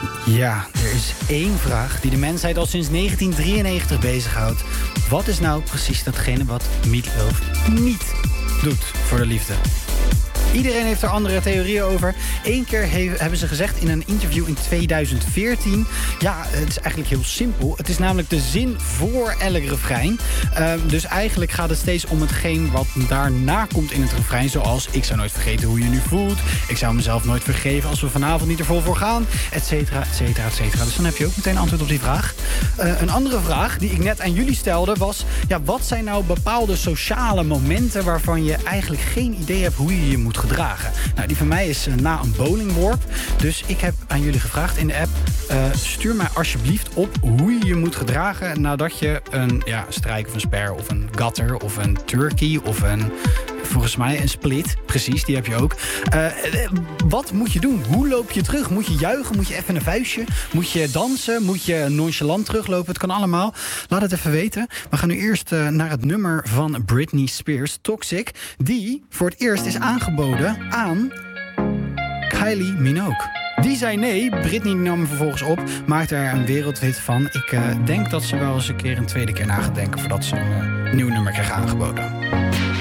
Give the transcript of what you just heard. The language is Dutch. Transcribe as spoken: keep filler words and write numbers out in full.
Ja, er is één vraag die de mensheid al sinds negentien drieënnegentig bezighoudt. Wat is nou precies datgene wat Meatloaf niet doet voor de liefde? Iedereen heeft er andere theorieën over. Eén keer he- hebben ze gezegd in een interview in tweeduizend veertien... ja, het is eigenlijk heel simpel. Het is namelijk de zin voor elk refrein. Uh, dus eigenlijk gaat het steeds om hetgeen wat daarna komt in het refrein. Zoals, ik zou nooit vergeten hoe je nu voelt. Ik zou mezelf nooit vergeven als we vanavond niet er vol voor gaan. Et cetera, et cetera, et cetera. Dus dan heb je ook meteen antwoord op die vraag. Uh, een andere vraag die ik net aan jullie stelde was... ja, wat zijn nou bepaalde sociale momenten waarvan je eigenlijk geen idee hebt hoe je je moet gedragen? Nou, die van mij is uh, na een bowlingworp. Dus ik heb aan jullie gevraagd in de app... Uh, stuur mij alsjeblieft op hoe je je moet gedragen... nadat je een ja, strijk of een spare of een gutter of een turkey of een... volgens mij een split, precies, die heb je ook. Uh, wat moet je doen? Hoe loop je terug? Moet je juichen? Moet je even een vuistje? Moet je dansen? Moet je nonchalant teruglopen? Het kan allemaal. Laat het even weten. We gaan nu eerst uh, naar het nummer van Britney Spears, Toxic... die voor het eerst is aangeboden aan Kylie Minogue. Die zei nee, Britney nam hem vervolgens op, maakte er een wereldhit van. Ik uh, denk dat ze wel eens een keer een tweede keer na gaat denken... voordat ze een uh, nieuw nummer krijgt aangeboden.